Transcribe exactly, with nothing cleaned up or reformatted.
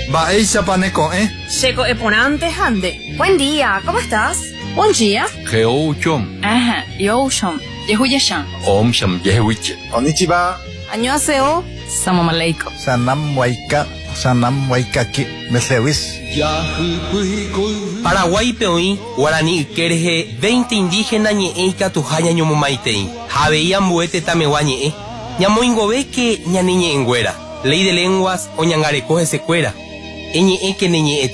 Baeisa paneco, ¿eh? Checo eponante hande. Buen día, ¿cómo estás? Buen día. Geouchom. Ajá, yoshom. Yehuyashan. Om sham yehuiche. Konnichiwa. Annyeonghaseyo. Salam aleikum. Sanam waika. Sanam waikaki. Mesewis. Paraguay peoí, Guaraní Kerje, veinte indígenas ñe'e katuhaya ñomomaitei. Javeía mbuete tamewa ñe'e. Ñamoingove que ñani ñe'enguera. Ley de lenguas o ñangarecoge secuera. Eñe'e que neñe'e